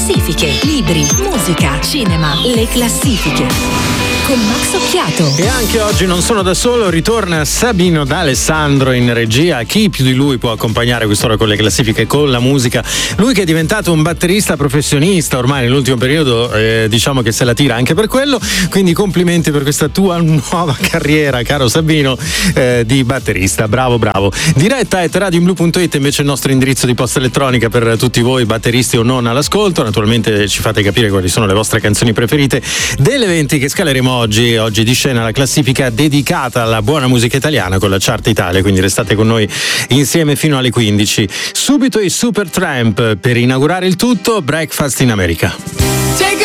Classifiche, libri, musica, cinema, le classifiche. Con Max Occhiato. E anche oggi non sono da solo, ritorna Sabino D'Alessandro in regia. Chi più di lui può accompagnare quest'ora con le classifiche, con la musica? Lui che è diventato un batterista professionista ormai nell'ultimo periodo, diciamo che se la tira anche per quello, quindi complimenti per questa tua nuova carriera, caro Sabino, di batterista. Bravo. Diretta at radioinblu.it invece il nostro indirizzo di posta elettronica per tutti voi batteristi o non all'ascolto. Naturalmente ci fate capire quali sono le vostre canzoni preferite delle 20 che scaleremo oggi di scena la classifica dedicata alla buona musica italiana con la Chart Italia, quindi restate con noi insieme fino alle 15. Subito i Supertramp per inaugurare il tutto, Breakfast in America. Take